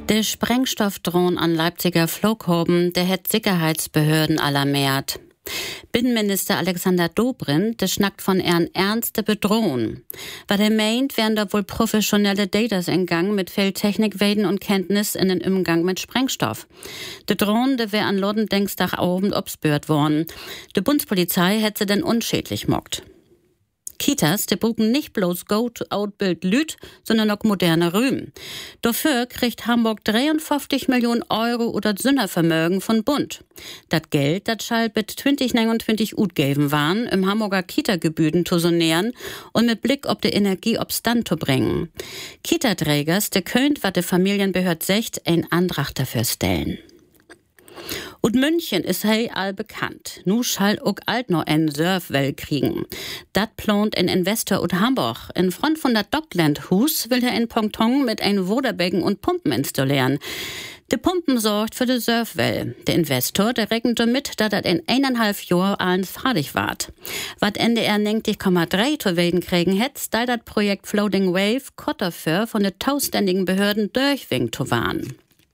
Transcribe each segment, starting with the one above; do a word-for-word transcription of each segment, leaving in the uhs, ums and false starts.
Der Sprengstoffdrohn an Leipziger Flughafen, der hat Sicherheitsbehörden alarmiert. Binnenminister Alexander Dobrindt, der schnackt von ehren ernste Bedrohung. Was er meint, wären da wohl professionelle Datas in Gang mit viel Technikweden und Kenntnis in den Umgang mit Sprengstoff. Der Drohn, der wär an Lodendenkstagabend obsbürt worden. Die Bundespolizei hätte sie denn unschädlich mockt. Kitas, die buchen nicht bloß Go-to-Outbild Lüt, sondern auch moderne Rühm. Dafür kriegt Hamburg dreiundfünfzig Millionen Euro oder Sündervermögen von Bund. Das Geld, das schall bis zwanzig neunundzwanzig utgeben waren, im Hamburger Kita-Gebühren zu sonieren und mit Blick auf die Energie ob Stand zu bringen. Kita-Trägers, der könnt, was die Familienbehörd sagt, ein Antrag dafür stellen. Und München ist hey all bekannt. Nu schall auch alt noch ein Surfwell kriegen. Dat plant ein Investor ut Hamburg. In Front von dat Dockland-Hus will er in Ponton mit ein Woderbecken und Pumpen installieren. De Pumpen sorgt für de Surfwell. Der Investor, der rechnet damit, dass dat in eineinhalb Jahr alles fertig ward. Wat N D R neunzig Komma drei zu werden kriegen hätt, da dat Projekt Floating Wave Kotterfür von de tauständigen Behörden durchwinkt zu waren.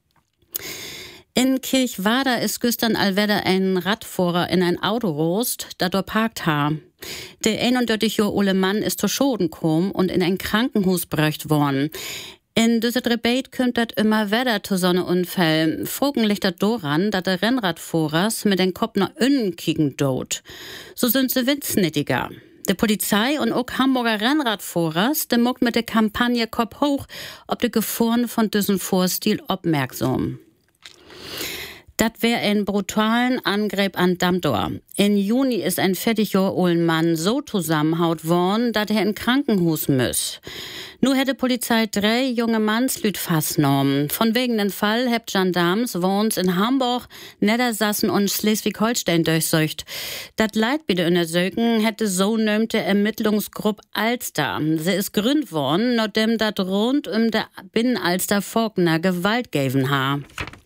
In Kirchwerder ist gestern allweder ein Radfahrer in ein Auto rost, da dort parkt ha. Der einunddreißig Jahre alte Mann ist zu Schoden gekommen und in ein Krankenhaus bröcht worden. In dieser Debatte kommt das immer wieder zu so einem Unfall. Folgen liegt das daran, dass der Rennradfahrers mit den Kopf nach innen kicken dort. So sind sie windsnittiger. Die Polizei und auch Hamburger Rennradfahrers, der muckt mit der Kampagne Kopf hoch, ob die Gefahren von diesem Vorstil aufmerksam. Das wär ein brutalen Angriff an Dammtor. In Juni ist ein vierzig Jahre alter Mann so zusammenhaut worden, dass er in Krankenhaus muss. Nur hätte Polizei drei junge Mannslüt festgenommen. Von wegen den Fall hebt Gendarmes wohns in Hamburg, Niedersachsen und Schleswig-Holstein durchsucht. Das Leid bei der Untersuchung hätte so nömte Ermittlungsgruppe Alster. Sie ist gründ worden, nachdem das rund um der Binnenalster Faulkner Gewalt geben ha.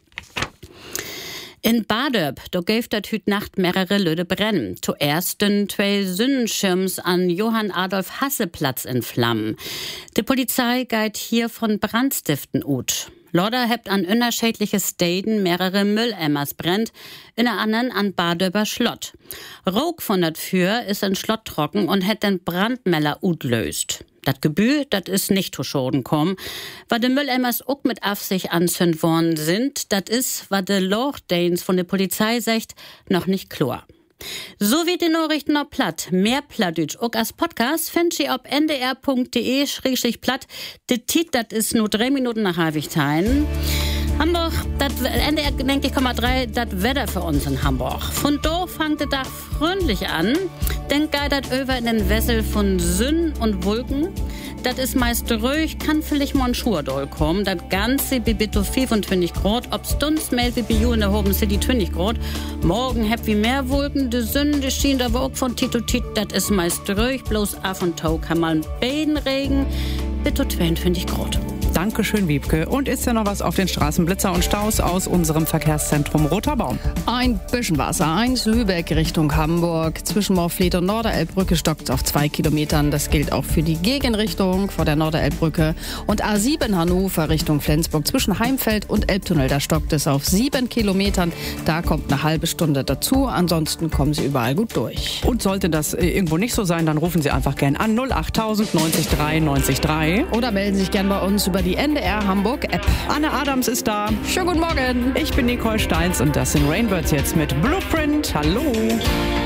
In Badöb, da gäf dat hüt Nacht mehrere Lüde brennen. Zuerst den zwei Sonnenschirms an Johann Adolf Hasse Platz in Flammen. Die Polizei geht hier von Brandstiften ut. Lodder hebt an unterschiedliche Städten mehrere Müllämmers brennt, in der anderen an Badöber Schlott. Rog von dat Für ist in Schlott trocken und het den Brandmeller utlöst. Das Gebühr, das ist nicht zu Schaden kommen. Was die Müllämmers auch mit Absicht anzünd worden sind, das ist, was die Lordains von der Polizei sagt, noch nicht klar. So wie die Nachrichten noch platt. Mehr Plattdeutsch auch als Podcast findet ihr auf n d r punkt d e schrägstrich platt. Der Tit, das ist nur drei Minuten nach Halbigtein. Hamburg, das N D R neunzig Komma drei, das Wetter für uns in Hamburg. Von da fängt der Tag freundlich an. Dann geht das über in den Wessel von Sünn und Wolken. Das ist meist ruhig, kann vielleicht mal ein Schur kommen. Das Ganze bei bitte fünfundzwanzig Grad. Ob Stunts mehr wie bei you in der Hoben City zwanzig Grad. Morgen habt wie mehr Wolken. Die Sünn, die schien aber auch von Tito Tit. Das ist meist ruhig. Bloß ab und tau kann man Bäden regen. Bitte zweiundzwanzig Grad. Dankeschön, Wiebke. Und ist ja noch was auf den Straßen? Blitzer und Staus aus unserem Verkehrszentrum Roter Baum. Ein bisschen Wasser. eins Lübeck Richtung Hamburg. Zwischen Morfleet und Norderelbbrücke stockt auf zwei Kilometern. Das gilt auch für die Gegenrichtung vor der Norderelbbrücke. Und A sieben Hannover Richtung Flensburg. Zwischen Heimfeld und Elbtunnel. Da stockt es auf sieben Kilometern. Da kommt eine halbe Stunde dazu. Ansonsten kommen Sie überall gut durch. Und sollte das irgendwo nicht so sein, dann rufen Sie einfach gern an null achttausend neunzig drei neunzig drei. Oder melden sich gern bei uns über die N D R Hamburg App. Anne Adams ist da. Schönen guten Morgen. Ich bin Nicole Steins und das sind Rainbirds jetzt mit Blueprint. Hallo.